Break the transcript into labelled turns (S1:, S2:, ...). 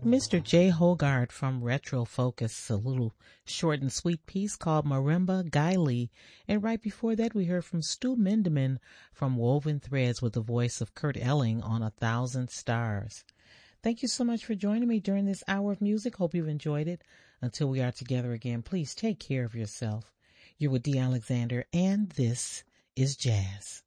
S1: Mr. J. Hogarth from Retro Focus, a little short and sweet piece called Marimba Gaily. And right before that, we heard from Stu Mindeman from Woven Threads with the voice of Kurt Elling on A Thousand Stars. Thank you so much for joining me during this hour of music. Hope you've enjoyed it. Until we are together again, please take care of yourself. You're with Dee Alexander, and this is Jazz.